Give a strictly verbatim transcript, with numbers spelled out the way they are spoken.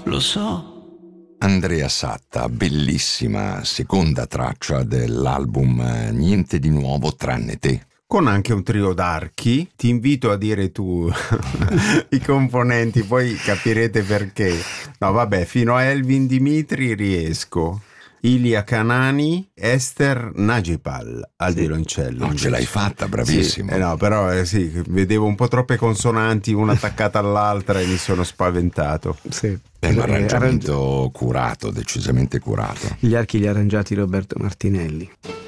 lo so. Andrea Satta, bellissima seconda traccia dell'album Niente di nuovo tranne te. Con anche un trio d'archi. Ti invito a dire tu i componenti, poi capirete perché. No vabbè, fino a Elvin Dimitri riesco. Ilia Kanani, Esther Najipal al sì. violoncello. Non ce l'hai fatta, bravissimo. Sì, eh no, però eh, sì, vedevo un po' troppe consonanti una attaccata all'altra e mi sono spaventato. Sì. È un arrangiamento curato, decisamente curato. Gli archi li ha arrangiati Roberto Martinelli.